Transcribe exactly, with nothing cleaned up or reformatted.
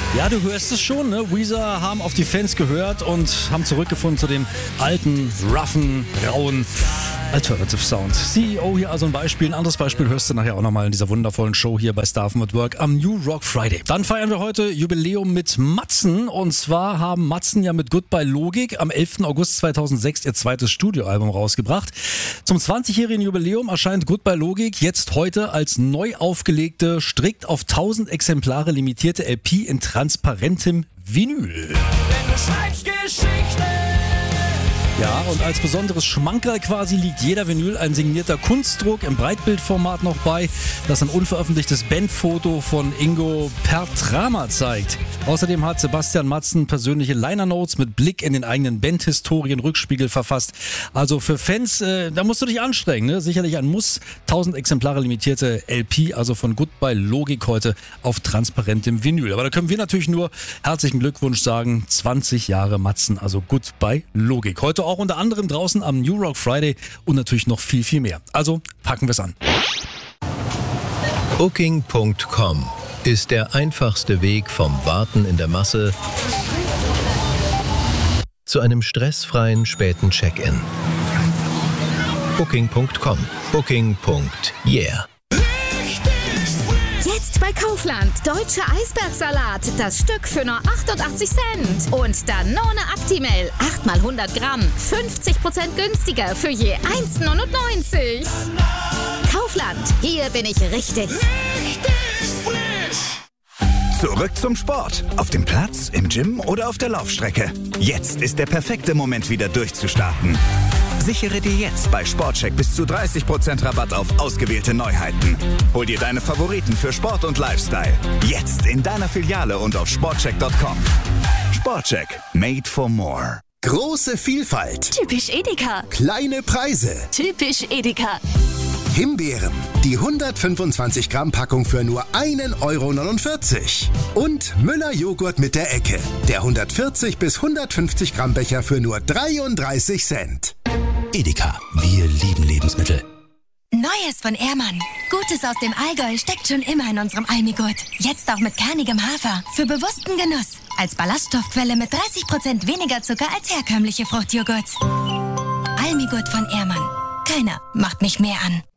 Ja, du hörst es schon, ne? Weezer haben auf die Fans gehört und haben zurückgefunden zu dem alten, roughen, rauen Alternative Sound. C E O hier also ein Beispiel. Ein anderes Beispiel hörst du nachher auch nochmal in dieser wundervollen Show hier bei Staffen at Work am New Rock Friday. Dann feiern wir heute Jubiläum mit Matzen. Und zwar haben Matzen ja mit Goodbye Logik am elften August zweitausendsechs ihr zweites Studioalbum rausgebracht. Zum zwanzigjährigen Jubiläum erscheint Goodbye Logik jetzt heute als neu aufgelegte, strikt auf tausend Exemplare limitierte L P in transparentem Vinyl. Wenn du schreibst Geschichte. Ja, und als besonderes Schmankerl quasi liegt jeder Vinyl ein signierter Kunstdruck im Breitbildformat noch bei, das ein unveröffentlichtes Bandfoto von Ingo Pertrama zeigt. Außerdem hat Sebastian Matzen persönliche Liner-Notes mit Blick in den eigenen Bandhistorien-Rückspiegel verfasst. Also für Fans, äh, da musst du dich anstrengen, ne? Sicherlich ein Muss. tausend Exemplare limitierte L P, also von Goodbye Logik heute auf transparentem Vinyl. Aber da können wir natürlich nur herzlichen Glückwunsch sagen. zwanzig Jahre Matzen, also Goodbye Logik. Heute auch unter anderem draußen am New Rock Friday und natürlich noch viel, viel mehr. Also packen wir es an. Booking Punkt com ist der einfachste Weg vom Warten in der Masse zu einem stressfreien späten Check-in. Booking Punkt com. Booking. Yeah. Jetzt bei Kaufland. Deutscher Eisbergsalat. Das Stück für nur achtundachtzig Cent. Und Danone Actimel. acht mal hundert Gramm. fünfzig Prozent günstiger für je eins neunundneunzig. Kaufland. Hier bin ich richtig. Richtig frisch. Zurück zum Sport. Auf dem Platz, im Gym oder auf der Laufstrecke. Jetzt ist der perfekte Moment, wieder durchzustarten. Sichere dir jetzt bei Sportcheck bis zu dreißig Prozent Rabatt auf ausgewählte Neuheiten. Hol dir deine Favoriten für Sport und Lifestyle. Jetzt in deiner Filiale und auf sportcheck Punkt com. Sportcheck. Made for more. Große Vielfalt. Typisch Edeka. Kleine Preise. Typisch Edeka. Himbeeren. Die hundertfünfundzwanzig Gramm Packung für nur ein Euro neunundvierzig. Und Müller Joghurt mit der Ecke. Der hundertvierzig bis hundertfünfzig Gramm Becher für nur dreiunddreißig Cent. Edeka, wir lieben Lebensmittel. Neues von Ehrmann. Gutes aus dem Allgäu steckt schon immer in unserem Almigurt. Jetzt auch mit kernigem Hafer. Für bewussten Genuss. Als Ballaststoffquelle mit dreißig Prozent weniger Zucker als herkömmliche Fruchtjoghurts. Almigurt von Ehrmann. Keiner macht mich mehr an.